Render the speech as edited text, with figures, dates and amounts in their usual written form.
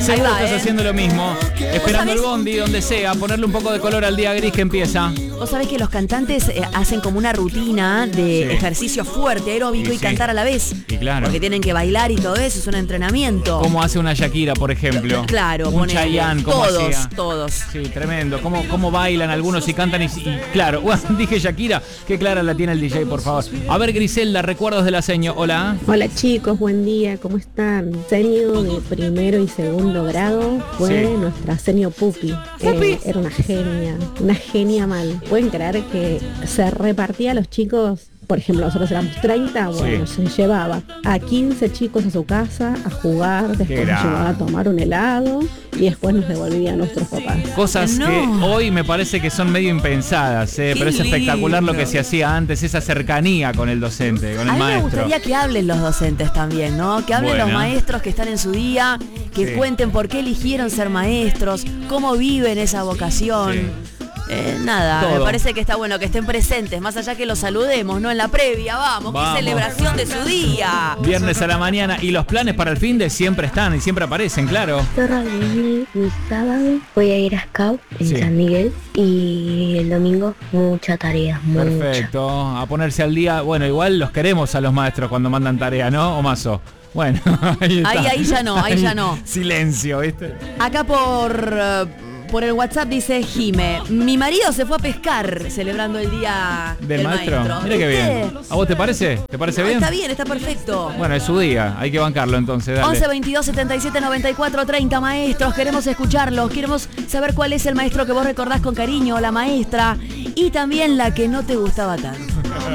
Seguro estás haciendo lo mismo, esperando el bondi, donde sea, ponerle un poco de color al día gris que empieza. Vos sabés que los cantantes hacen como una rutina de ejercicio fuerte, aeróbico y cantar a la vez. Y claro. Porque tienen que bailar y todo eso, es un entrenamiento. Como hace una Shakira, por ejemplo. Claro, un Chayanne, como hacía. Todos. Sí, tremendo. Cómo bailan algunos y cantan y claro. Bueno, dije Shakira, qué clara la tiene el DJ, por favor. A ver, Griselda, recuerdos de la seño. Hola. Hola chicos, buen día, ¿cómo están? Seño de primero y segundo grado fue nuestra seño Pupi. Era una genia mal. ¿Pueden creer que se repartía a los chicos? Por ejemplo, nosotros éramos 30, bueno, se llevaba a 15 chicos a su casa a jugar, después nos llevaba a tomar un helado y después nos devolvía a nuestros papás. Cosas que hoy me parece que son medio impensadas, pero es espectacular lo que se hacía antes, esa cercanía con el docente, con el maestro. A mí me gustaría que hablen los docentes también, ¿no? Que hablen los maestros que están en su día, que cuenten por qué eligieron ser maestros, cómo viven esa vocación. Me parece que está bueno que estén presentes, más allá que los saludemos, ¿no? En la previa, vamos. Qué celebración de su día. Viernes a la mañana, y los planes para el fin de siempre están y siempre aparecen, claro. Mi sábado voy a ir a Scout en San Miguel y el domingo mucha tarea. Perfecto, a ponerse al día. Bueno, igual los queremos a los maestros cuando mandan tarea, ¿no, Omaso? Bueno, ahí ya no. Silencio, ¿viste? Acá por el WhatsApp dice Jime, mi marido se fue a pescar celebrando el día del maestro. Mira qué bien. ¿A vos te parece? ¿Te parece bien? Está bien, está perfecto. Bueno, es su día, hay que bancarlo entonces, dale. 11 22 77 94 30 maestros, queremos escucharlos, queremos saber cuál es el maestro que vos recordás con cariño, la maestra y también la que no te gustaba tanto.